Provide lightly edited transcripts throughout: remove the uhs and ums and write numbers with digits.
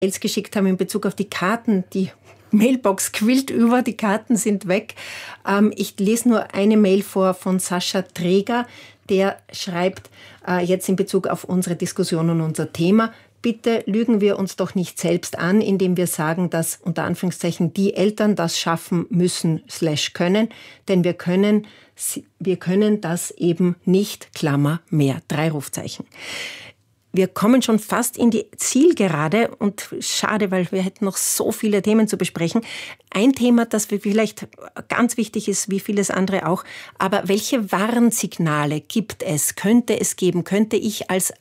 Mails geschickt haben in Bezug auf die Karten. Die Mailbox quillt über, die Karten sind weg. Ich lese nur eine Mail vor von Sascha Träger, der schreibt jetzt in Bezug auf unsere Diskussion und unser Thema: Bitte lügen wir uns doch nicht selbst an, indem wir sagen, dass unter Anführungszeichen die Eltern das schaffen müssen / können, denn wir können das eben nicht, Klammer, mehr, 3 Rufzeichen. Wir kommen schon fast in die Zielgerade und schade, weil wir hätten noch so viele Themen zu besprechen. Ein Thema, das vielleicht ganz wichtig ist, wie vieles andere auch, aber welche Warnsignale gibt es, könnte es geben, könnte ich als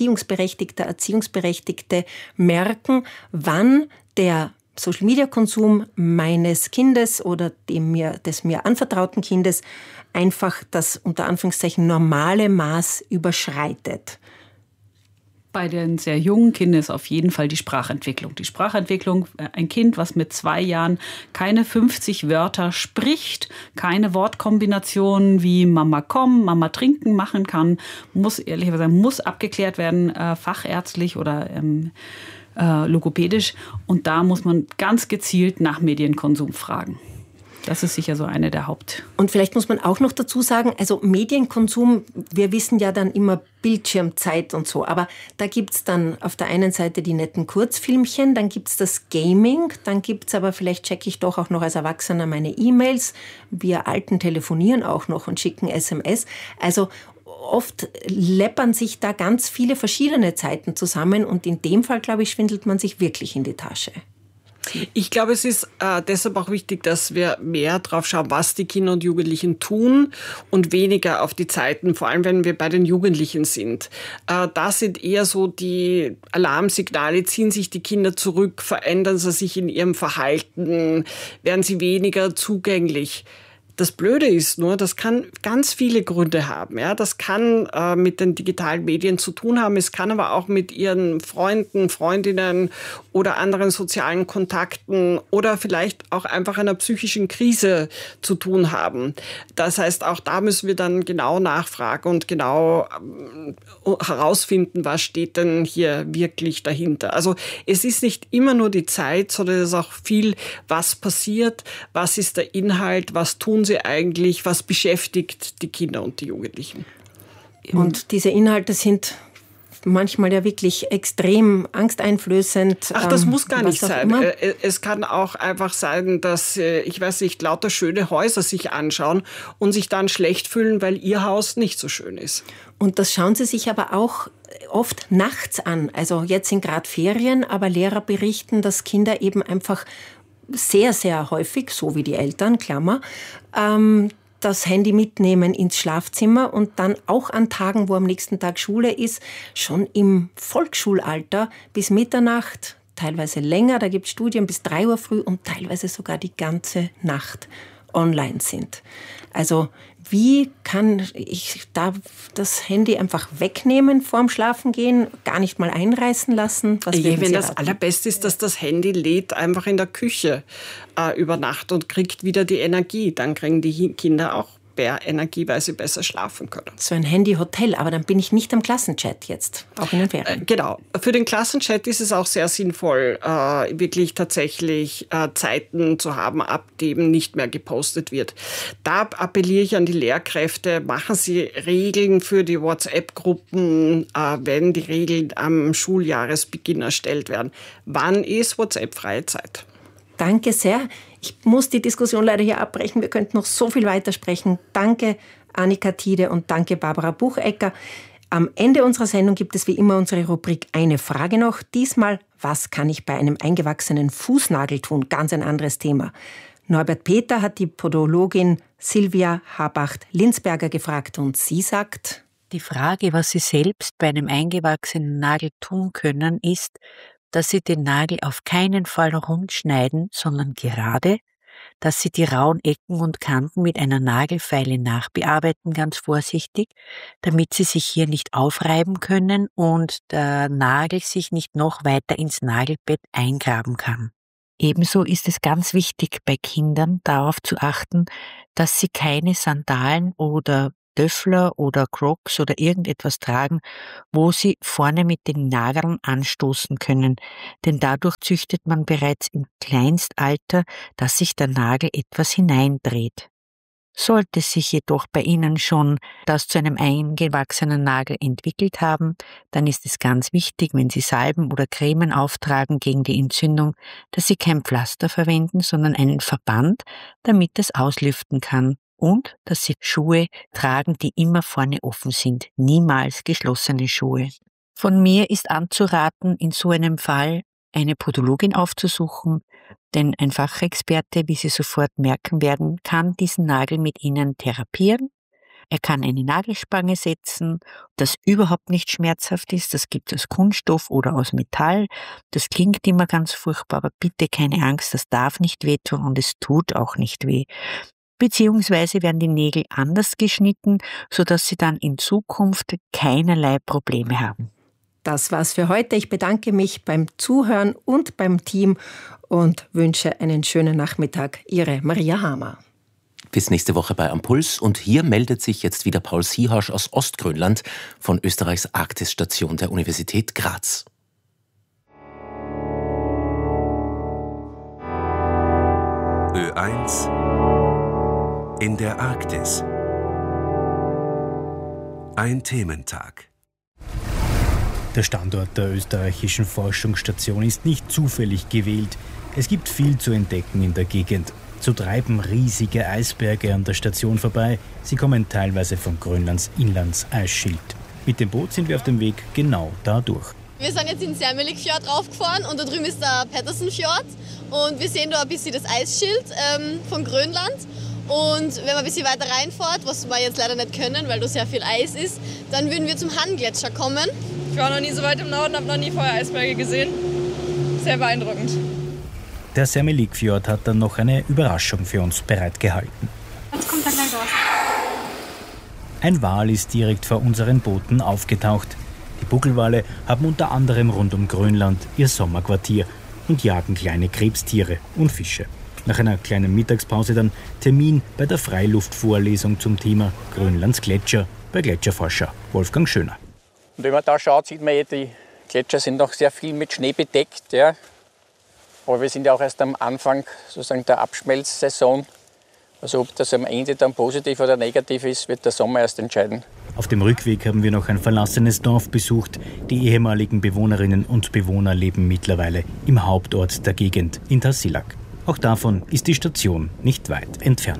Erziehungsberechtigte merken, wann der Social-Media-Konsum meines Kindes oder des mir anvertrauten Kindes einfach das unter Anführungszeichen normale Maß überschreitet? Bei den sehr jungen Kindern ist auf jeden Fall die Sprachentwicklung. Die Sprachentwicklung, ein Kind, was mit 2 Jahren keine 50 Wörter spricht, keine Wortkombinationen wie Mama komm, Mama trinken machen kann, muss abgeklärt werden, fachärztlich oder logopädisch. Und da muss man ganz gezielt nach Medienkonsum fragen. Das ist sicher so eine der Und vielleicht muss man auch noch dazu sagen, also Medienkonsum, wir wissen ja dann immer Bildschirmzeit und so, aber da gibt's dann auf der einen Seite die netten Kurzfilmchen, dann gibt's das Gaming, dann gibt's aber, vielleicht checke ich doch auch noch als Erwachsener meine E-Mails, wir Alten telefonieren auch noch und schicken SMS, also oft läppern sich da ganz viele verschiedene Zeiten zusammen und in dem Fall, glaube ich, schwindelt man sich wirklich in die Tasche. Ich glaube, es ist deshalb auch wichtig, dass wir mehr drauf schauen, was die Kinder und Jugendlichen tun und weniger auf die Zeiten, vor allem wenn wir bei den Jugendlichen sind. Da sind eher so die Alarmsignale, ziehen sich die Kinder zurück, verändern sie sich in ihrem Verhalten, werden sie weniger zugänglich. Das Blöde ist nur, das kann ganz viele Gründe haben. Ja, das kann mit den digitalen Medien zu tun haben. Es kann aber auch mit ihren Freunden, Freundinnen oder anderen sozialen Kontakten oder vielleicht auch einfach einer psychischen Krise zu tun haben. Das heißt, auch da müssen wir dann genau nachfragen und genau herausfinden, was steht denn hier wirklich dahinter. Also es ist nicht immer nur die Zeit, sondern es ist auch viel, was passiert, was ist der Inhalt, was tun sie eigentlich, was beschäftigt die Kinder und die Jugendlichen. Und diese Inhalte sind manchmal ja wirklich extrem angsteinflößend. Ach, das muss gar nicht sein. Es kann auch einfach sein, dass, lauter schöne Häuser sich anschauen und sich dann schlecht fühlen, weil ihr Haus nicht so schön ist. Und das schauen sie sich aber auch oft nachts an. Also jetzt sind gerade Ferien, aber Lehrer berichten, dass Kinder eben einfach sehr, sehr häufig, so wie die Eltern, Klammer, das Handy mitnehmen ins Schlafzimmer und dann auch an Tagen, wo am nächsten Tag Schule ist, schon im Volksschulalter bis Mitternacht, teilweise länger, da gibt es Studien bis 3 Uhr früh und teilweise sogar die ganze Nacht online sind. Also wie kann ich da das Handy einfach wegnehmen vorm Schlafengehen, gar nicht mal einreißen lassen? Wenn das Allerbeste ist, dass das Handy lädt einfach in der Küche über Nacht und kriegt wieder die Energie. Dann kriegen die Kinder auch mehr Energie, weil sie besser schlafen können. So ein Handy-Hotel, aber dann bin ich nicht am Klassenchat jetzt, auch in den Ferien. Genau. Für den Klassenchat ist es auch sehr sinnvoll, wirklich tatsächlich Zeiten zu haben, ab dem nicht mehr gepostet wird. Da appelliere ich an die Lehrkräfte, machen Sie Regeln für die WhatsApp-Gruppen, wenn die Regeln am Schuljahresbeginn erstellt werden. Wann ist WhatsApp-freie Zeit? Danke sehr. Ich muss die Diskussion leider hier abbrechen. Wir könnten noch so viel weitersprechen. Danke, Annika Thiede, und danke, Barbara Buchecker. Am Ende unserer Sendung gibt es wie immer unsere Rubrik Eine Frage noch. Diesmal, was kann ich bei einem eingewachsenen Fußnagel tun? Ganz ein anderes Thema. Norbert Peter hat die Podologin Silvia Habacht-Linsberger gefragt und sie sagt: Die Frage, was Sie selbst bei einem eingewachsenen Nagel tun können, ist, dass Sie den Nagel auf keinen Fall rund schneiden, sondern gerade, dass Sie die rauen Ecken und Kanten mit einer Nagelfeile nachbearbeiten, ganz vorsichtig, damit sie sich hier nicht aufreiben können und der Nagel sich nicht noch weiter ins Nagelbett eingraben kann. Ebenso ist es ganz wichtig, bei Kindern darauf zu achten, dass sie keine Sandalen oder Stöffler oder Crocs oder irgendetwas tragen, wo sie vorne mit den Nageln anstoßen können, denn dadurch züchtet man bereits im Kleinstalter, dass sich der Nagel etwas hineindreht. Sollte sich jedoch bei Ihnen schon das zu einem eingewachsenen Nagel entwickelt haben, dann ist es ganz wichtig, wenn Sie Salben oder Cremen auftragen gegen die Entzündung, dass Sie kein Pflaster verwenden, sondern einen Verband, damit es auslüften kann. Und dass Sie Schuhe tragen, die immer vorne offen sind, niemals geschlossene Schuhe. Von mir ist anzuraten, in so einem Fall eine Podologin aufzusuchen, denn ein Fachexperte, wie Sie sofort merken werden, kann diesen Nagel mit Ihnen therapieren. Er kann eine Nagelspange setzen, das überhaupt nicht schmerzhaft ist. Das gibt es aus Kunststoff oder aus Metall. Das klingt immer ganz furchtbar, aber bitte keine Angst, das darf nicht wehtun und es tut auch nicht weh. Beziehungsweise werden die Nägel anders geschnitten, sodass Sie dann in Zukunft keinerlei Probleme haben. Das war's für heute. Ich bedanke mich beim Zuhören und beim Team und wünsche einen schönen Nachmittag. Ihre Maria Hamer. Bis nächste Woche bei Am Puls. Und hier meldet sich jetzt wieder Paul Siehasch aus Ostgrönland von Österreichs Arktis-Station der Universität Graz. Ö1 in der Arktis. Ein Thementag. Der Standort der österreichischen Forschungsstation ist nicht zufällig gewählt. Es gibt viel zu entdecken in der Gegend. So treiben riesige Eisberge an der Station vorbei. Sie kommen teilweise von Grönlands Inlandseisschild. Mit dem Boot sind wir auf dem Weg genau dadurch. Wir sind jetzt in Sermelikfjord raufgefahren und da drüben ist der Pattersonfjord. Und wir sehen da ein bisschen das Eisschild von Grönland. Und wenn man ein bisschen weiter reinfährt, was wir jetzt leider nicht können, weil da sehr viel Eis ist, dann würden wir zum Han-Gletscher kommen. Ich war noch nie so weit im Norden, habe noch nie vorher Eisberge gesehen. Sehr beeindruckend. Der Sermelikfjord hat dann noch eine Überraschung für uns bereitgehalten. Jetzt kommt er gleich raus. Ein Wal ist direkt vor unseren Booten aufgetaucht. Die Buckelwale haben unter anderem rund um Grönland ihr Sommerquartier und jagen kleine Krebstiere und Fische. Nach einer kleinen Mittagspause dann Termin bei der Freiluftvorlesung zum Thema Grönlands Gletscher bei Gletscherforscher Wolfgang Schöner. Und wenn man da schaut, sieht man, die Gletscher sind noch sehr viel mit Schnee bedeckt. Ja. Aber wir sind ja auch erst am Anfang sozusagen der Abschmelzsaison. Also ob das am Ende dann positiv oder negativ ist, wird der Sommer erst entscheiden. Auf dem Rückweg haben wir noch ein verlassenes Dorf besucht. Die ehemaligen Bewohnerinnen und Bewohner leben mittlerweile im Hauptort der Gegend, in Tasiilaq. Auch davon ist die Station nicht weit entfernt.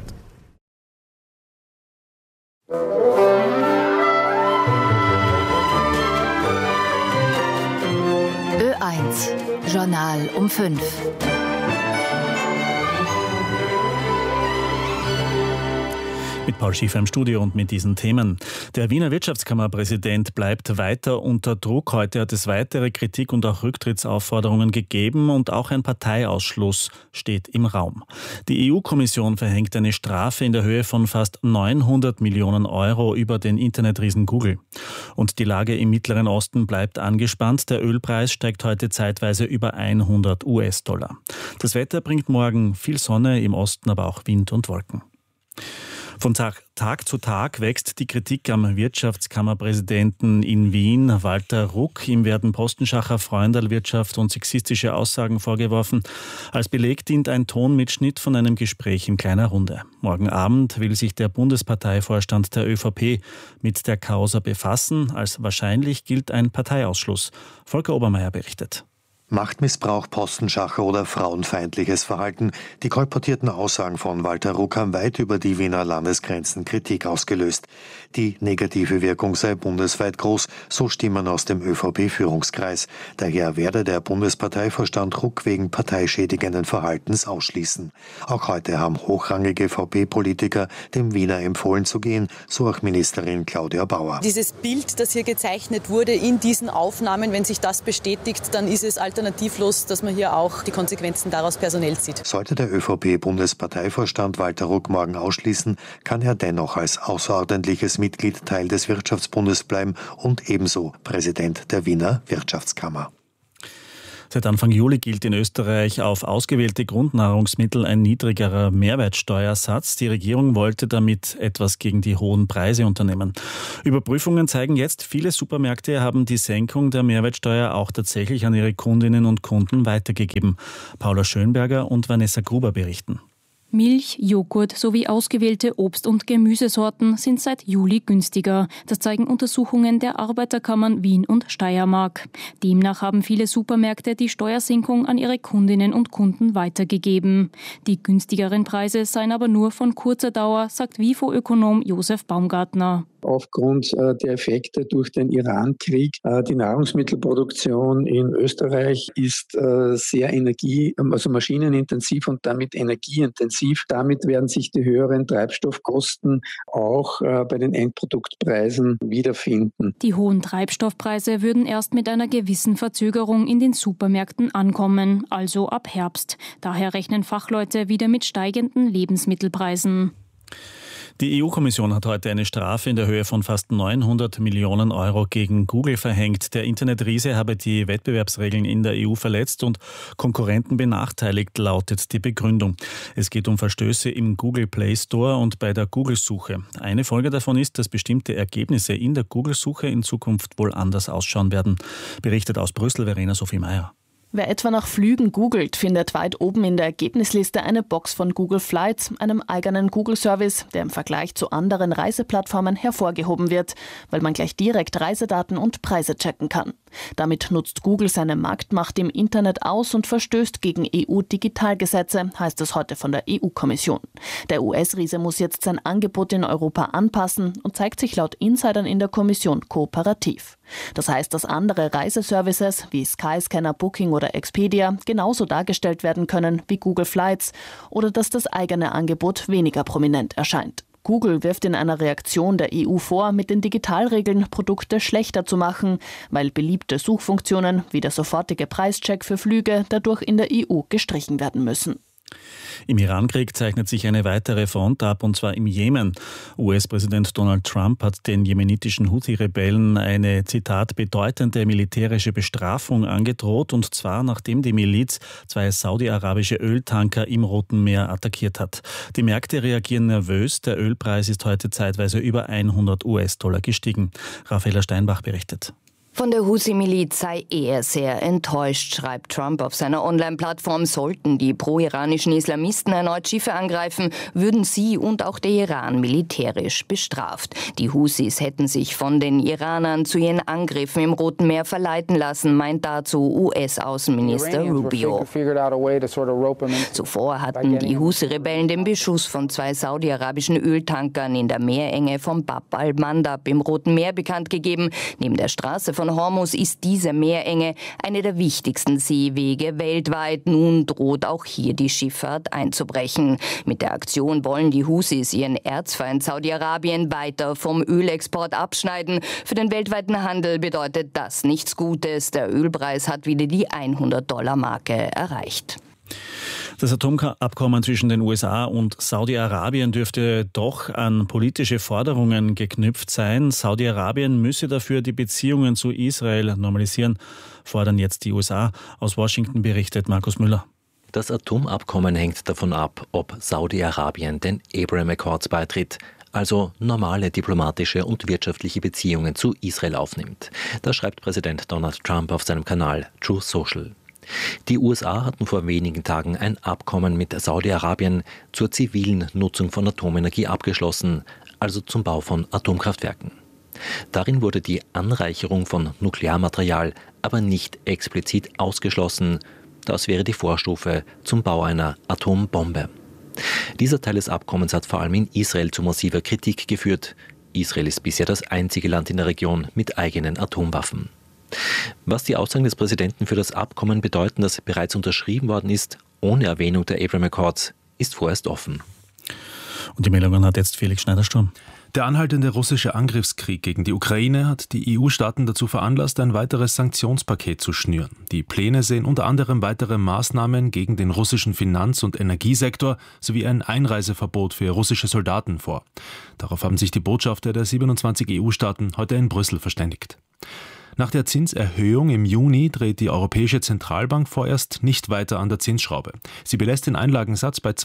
Ö1 Journal um 5. Mit Paul Schiefer im Studio und mit diesen Themen. Der Wiener Wirtschaftskammerpräsident bleibt weiter unter Druck. Heute hat es weitere Kritik und auch Rücktrittsaufforderungen gegeben und auch ein Parteiausschluss steht im Raum. Die EU-Kommission verhängt eine Strafe in der Höhe von fast 900 Millionen Euro über den Internetriesen Google. Und die Lage im Mittleren Osten bleibt angespannt. Der Ölpreis steigt heute zeitweise über 100 US-Dollar. Das Wetter bringt morgen viel Sonne, im Osten aber auch Wind und Wolken. Von Tag zu Tag wächst die Kritik am Wirtschaftskammerpräsidenten in Wien, Walter Ruck. Ihm werden Postenschacher, Freundelwirtschaft und sexistische Aussagen vorgeworfen. Als Beleg dient ein Tonmitschnitt von einem Gespräch in kleiner Runde. Morgen Abend will sich der Bundesparteivorstand der ÖVP mit der Causa befassen. Als wahrscheinlich gilt ein Parteiausschluss. Volker Obermeier berichtet. Machtmissbrauch, Postenschacher oder frauenfeindliches Verhalten. Die kolportierten Aussagen von Walter Ruck haben weit über die Wiener Landesgrenzen Kritik ausgelöst. Die negative Wirkung sei bundesweit groß, so Stimmen aus dem ÖVP-Führungskreis. Daher werde der Bundesparteivorstand Ruck wegen parteischädigenden Verhaltens ausschließen. Auch heute haben hochrangige VP-Politiker dem Wiener empfohlen zu gehen, so auch Ministerin Claudia Bauer. Dieses Bild, das hier gezeichnet wurde in diesen Aufnahmen, wenn sich das bestätigt, dann ist es alternativlos, dass man hier auch die Konsequenzen daraus personell zieht. Sollte der ÖVP-Bundesparteivorstand Walter Ruck morgen ausschließen, kann er dennoch als außerordentliches Mitglied Teil des Wirtschaftsbundes bleiben und ebenso Präsident der Wiener Wirtschaftskammer. Seit Anfang Juli gilt in Österreich auf ausgewählte Grundnahrungsmittel ein niedrigerer Mehrwertsteuersatz. Die Regierung wollte damit etwas gegen die hohen Preise unternehmen. Überprüfungen zeigen jetzt, viele Supermärkte haben die Senkung der Mehrwertsteuer auch tatsächlich an ihre Kundinnen und Kunden weitergegeben. Paula Schönberger und Vanessa Gruber berichten. Milch, Joghurt sowie ausgewählte Obst- und Gemüsesorten sind seit Juli günstiger. Das zeigen Untersuchungen der Arbeiterkammern Wien und Steiermark. Demnach haben viele Supermärkte die Steuersenkung an ihre Kundinnen und Kunden weitergegeben. Die günstigeren Preise seien aber nur von kurzer Dauer, sagt WIFO-Ökonom Josef Baumgartner. Aufgrund der Effekte durch den Iran-Krieg. Die Nahrungsmittelproduktion in Österreich ist sehr also maschinenintensiv und damit energieintensiv. Damit werden sich die höheren Treibstoffkosten auch bei den Endproduktpreisen wiederfinden. Die hohen Treibstoffpreise würden erst mit einer gewissen Verzögerung in den Supermärkten ankommen, also ab Herbst. Daher rechnen Fachleute wieder mit steigenden Lebensmittelpreisen. Die EU-Kommission hat heute eine Strafe in der Höhe von fast 900 Millionen Euro gegen Google verhängt. Der Internetriese habe die Wettbewerbsregeln in der EU verletzt und Konkurrenten benachteiligt, lautet die Begründung. Es geht um Verstöße im Google Play Store und bei der Google-Suche. Eine Folge davon ist, dass bestimmte Ergebnisse in der Google-Suche in Zukunft wohl anders ausschauen werden. Berichtet aus Brüssel Verena Sophie Meyer. Wer etwa nach Flügen googelt, findet weit oben in der Ergebnisliste eine Box von Google Flights, einem eigenen Google-Service, der im Vergleich zu anderen Reiseplattformen hervorgehoben wird, weil man gleich direkt Reisedaten und Preise checken kann. Damit nutzt Google seine Marktmacht im Internet aus und verstößt gegen EU-Digitalgesetze, heißt es heute von der EU-Kommission. Der US-Riese muss jetzt sein Angebot in Europa anpassen und zeigt sich laut Insidern in der Kommission kooperativ. Das heißt, dass andere Reiseservices wie Skyscanner, Booking oder Expedia genauso dargestellt werden können wie Google Flights oder dass das eigene Angebot weniger prominent erscheint. Google wirft in einer Reaktion der EU vor, mit den Digitalregeln Produkte schlechter zu machen, weil beliebte Suchfunktionen wie der sofortige Preischeck für Flüge dadurch in der EU gestrichen werden müssen. Im Irankrieg zeichnet sich eine weitere Front ab, und zwar im Jemen. US-Präsident Donald Trump hat den jemenitischen Houthi-Rebellen eine, Zitat, bedeutende militärische Bestrafung angedroht, und zwar nachdem die Miliz 2 saudi-arabische Öltanker im Roten Meer attackiert hat. Die Märkte reagieren nervös, der Ölpreis ist heute zeitweise über 100 US-Dollar gestiegen. Raffaella Steinbach berichtet. Von der Houthi-Miliz sei er sehr enttäuscht, schreibt Trump auf seiner Online-Plattform. Sollten die pro-iranischen Islamisten erneut Schiffe angreifen, würden sie und auch der Iran militärisch bestraft. Die Houthis hätten sich von den Iranern zu ihren Angriffen im Roten Meer verleiten lassen, meint dazu US-Außenminister Rubio. Zuvor hatten die Houthi-Rebellen den Beschuss von 2 saudi-arabischen Öltankern in der Meerenge von Bab al-Mandab im Roten Meer bekannt gegeben. Neben der Straße von Hormuz ist diese Meerenge eine der wichtigsten Seewege weltweit. Nun droht auch hier die Schifffahrt einzubrechen. Mit der Aktion wollen die Houthis ihren Erzfeind Saudi-Arabien weiter vom Ölexport abschneiden. Für den weltweiten Handel bedeutet das nichts Gutes. Der Ölpreis hat wieder die $100-Marke erreicht. Das Atomabkommen zwischen den USA und Saudi-Arabien dürfte doch an politische Forderungen geknüpft sein. Saudi-Arabien müsse dafür die Beziehungen zu Israel normalisieren, fordern jetzt die USA. Aus Washington berichtet Markus Müller. Das Atomabkommen hängt davon ab, ob Saudi-Arabien den Abraham Accords beitritt, also normale diplomatische und wirtschaftliche Beziehungen zu Israel aufnimmt. Das schreibt Präsident Donald Trump auf seinem Kanal Truth Social. Die USA hatten vor wenigen Tagen ein Abkommen mit Saudi-Arabien zur zivilen Nutzung von Atomenergie abgeschlossen, also zum Bau von Atomkraftwerken. Darin wurde die Anreicherung von Nuklearmaterial aber nicht explizit ausgeschlossen. Das wäre die Vorstufe zum Bau einer Atombombe. Dieser Teil des Abkommens hat vor allem in Israel zu massiver Kritik geführt. Israel ist bisher das einzige Land in der Region mit eigenen Atomwaffen. Was die Aussagen des Präsidenten für das Abkommen bedeuten, das bereits unterschrieben worden ist, ohne Erwähnung der Abraham Accords, ist vorerst offen. Und die Meldungen hat jetzt Felix Schneider-Sturm. Der anhaltende russische Angriffskrieg gegen die Ukraine hat die EU-Staaten dazu veranlasst, ein weiteres Sanktionspaket zu schnüren. Die Pläne sehen unter anderem weitere Maßnahmen gegen den russischen Finanz- und Energiesektor sowie ein Einreiseverbot für russische Soldaten vor. Darauf haben sich die Botschafter der 27 EU-Staaten heute in Brüssel verständigt. Nach der Zinserhöhung im Juni dreht die Europäische Zentralbank vorerst nicht weiter an der Zinsschraube. Sie belässt den Einlagensatz bei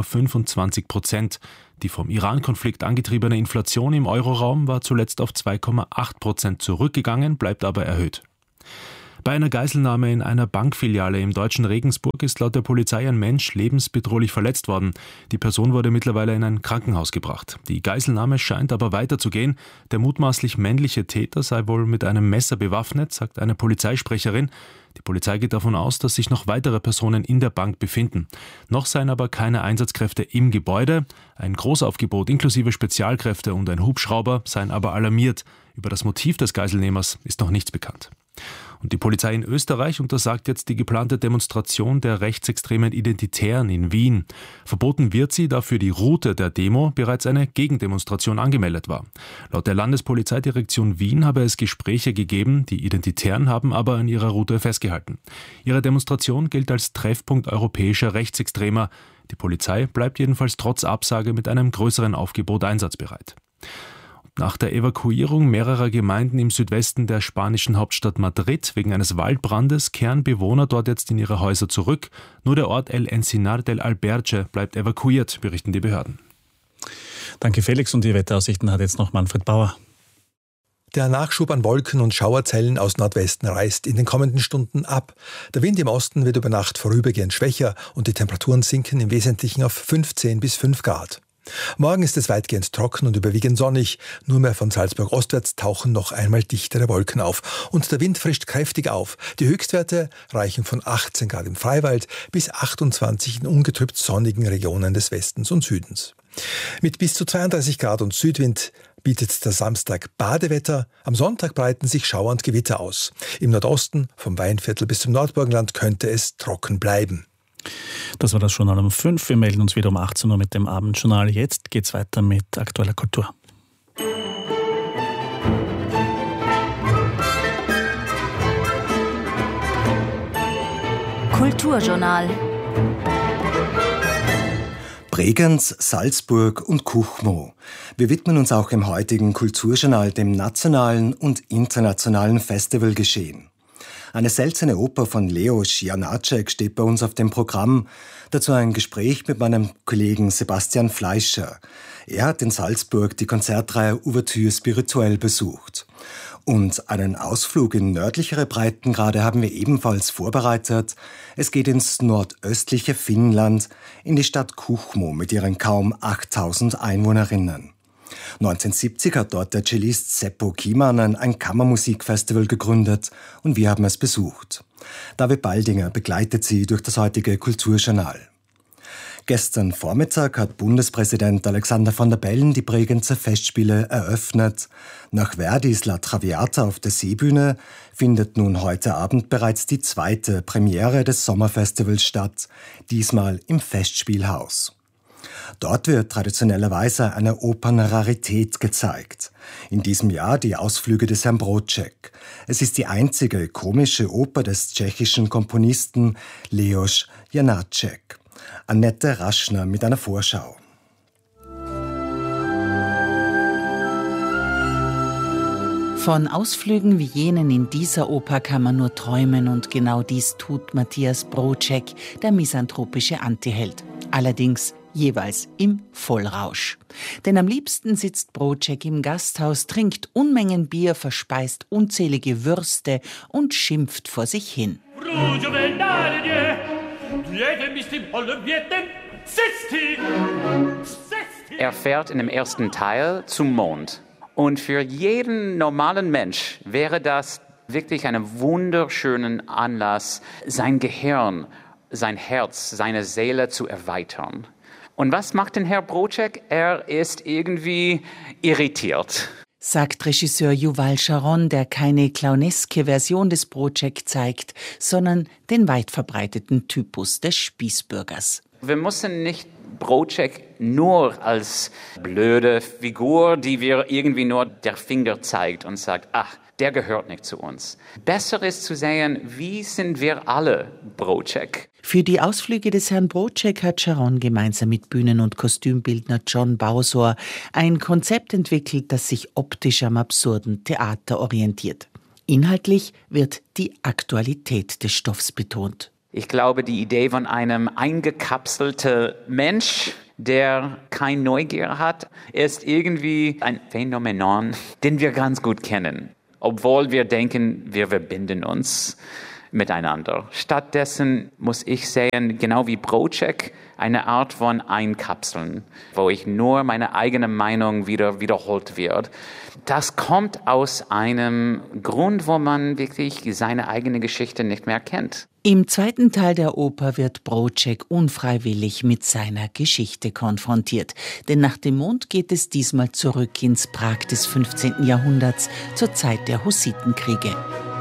2,25%. Die vom Iran-Konflikt angetriebene Inflation im Euroraum war zuletzt auf 2,8% zurückgegangen, bleibt aber erhöht. Bei einer Geiselnahme in einer Bankfiliale im deutschen Regensburg ist laut der Polizei ein Mensch lebensbedrohlich verletzt worden. Die Person wurde mittlerweile in ein Krankenhaus gebracht. Die Geiselnahme scheint aber weiterzugehen. Der mutmaßlich männliche Täter sei wohl mit einem Messer bewaffnet, sagt eine Polizeisprecherin. Die Polizei geht davon aus, dass sich noch weitere Personen in der Bank befinden. Noch seien aber keine Einsatzkräfte im Gebäude. Ein Großaufgebot inklusive Spezialkräfte und ein Hubschrauber seien aber alarmiert. Über das Motiv des Geiselnehmers ist noch nichts bekannt. Und die Polizei in Österreich untersagt jetzt die geplante Demonstration der rechtsextremen Identitären in Wien. Verboten wird sie, da für die Route der Demo bereits eine Gegendemonstration angemeldet war. Laut der Landespolizeidirektion Wien habe es Gespräche gegeben, die Identitären haben aber an ihrer Route festgehalten. Ihre Demonstration gilt als Treffpunkt europäischer Rechtsextremer. Die Polizei bleibt jedenfalls trotz Absage mit einem größeren Aufgebot einsatzbereit. Nach der Evakuierung mehrerer Gemeinden im Südwesten der spanischen Hauptstadt Madrid wegen eines Waldbrandes kehren Bewohner dort jetzt in ihre Häuser zurück. Nur der Ort El Encinar del Alberche bleibt evakuiert, berichten die Behörden. Danke Felix, und die Wetteraussichten hat jetzt noch Manfred Bauer. Der Nachschub an Wolken und Schauerzellen aus Nordwesten reißt in den kommenden Stunden ab. Der Wind im Osten wird über Nacht vorübergehend schwächer und die Temperaturen sinken im Wesentlichen auf 15 bis 5 Grad. Morgen ist es weitgehend trocken und überwiegend sonnig. Nur mehr von Salzburg ostwärts tauchen noch einmal dichtere Wolken auf. Und der Wind frischt kräftig auf. Die Höchstwerte reichen von 18 Grad im Freiwald bis 28 in ungetrübt sonnigen Regionen des Westens und Südens. Mit bis zu 32 Grad und Südwind bietet der Samstag Badewetter. Am Sonntag breiten sich Schauer und Gewitter aus. Im Nordosten, vom Weinviertel bis zum Nordburgenland, könnte es trocken bleiben. Das war das Journal um 5. Wir melden uns wieder um 18 Uhr mit dem Abendjournal. Jetzt geht's weiter mit aktueller Kultur. Kulturjournal. Bregenz, Salzburg und Kuchmo. Wir widmen uns auch im heutigen Kulturjournal dem nationalen und internationalen Festivalgeschehen. Eine seltene Oper von Leos Janáček steht bei uns auf dem Programm. Dazu ein Gespräch mit meinem Kollegen Sebastian Fleischer. Er hat in Salzburg die Konzertreihe Ouverture Spirituelle besucht. Und einen Ausflug in nördlichere Breitengrade haben wir ebenfalls vorbereitet. Es geht ins nordöstliche Finnland, in die Stadt Kuchmo mit ihren kaum 8000 Einwohnerinnen. 1970 hat dort der Cellist Seppo Kimanen ein Kammermusikfestival gegründet und wir haben es besucht. David Baldinger begleitet sie durch das heutige Kulturjournal. Gestern Vormittag hat Bundespräsident Alexander Van der Bellen die Bregenzer Festspiele eröffnet. Nach Verdis La Traviata auf der Seebühne findet nun heute Abend bereits die zweite Premiere des Sommerfestivals statt, diesmal im Festspielhaus. Dort wird traditionellerweise eine Opernrarität gezeigt. In diesem Jahr die Ausflüge des Herrn Broček. Es ist die einzige komische Oper des tschechischen Komponisten Leos Janáček. Annette Raschner mit einer Vorschau. Von Ausflügen wie jenen in dieser Oper kann man nur träumen und genau dies tut Matthias Broček, der misanthropische Antiheld. Allerdings jeweils im Vollrausch. Denn am liebsten sitzt Broček im Gasthaus, trinkt Unmengen Bier, verspeist unzählige Würste und schimpft vor sich hin. Er fährt in dem ersten Teil zum Mond. Und für jeden normalen Mensch wäre das wirklich ein wunderschöner Anlass, sein Gehirn, sein Herz, seine Seele zu erweitern. Und was macht denn Herr Broček? Er ist irgendwie irritiert. Sagt Regisseur Yuval Sharon, der keine clowneske Version des Broček zeigt, sondern den weit verbreiteten Typus des Spießbürgers. Wir müssen nicht Broček nur als blöde Figur, die wir irgendwie nur der Finger zeigt und sagt, ach, der gehört nicht zu uns. Besser ist zu sehen, wie sind wir alle Broček. Für die Ausflüge des Herrn Broček hat Sharon gemeinsam mit Bühnen- und Kostümbildner John Bausor ein Konzept entwickelt, das sich optisch am absurden Theater orientiert. Inhaltlich wird die Aktualität des Stoffs betont. Ich glaube, die Idee von einem eingekapselten Mensch, der keine Neugier hat, ist irgendwie ein Phänomen, den wir ganz gut kennen. Obwohl wir denken, wir verbinden uns miteinander. Stattdessen muss ich sehen, genau wie Broček, eine Art von Einkapseln, wo ich nur meine eigene Meinung wiederholt wird. Das kommt aus einem Grund, wo man wirklich seine eigene Geschichte nicht mehr kennt. Im zweiten Teil der Oper wird Broček unfreiwillig mit seiner Geschichte konfrontiert. Denn nach dem Mond geht es diesmal zurück ins Prag des 15. Jahrhunderts, zur Zeit der Hussitenkriege.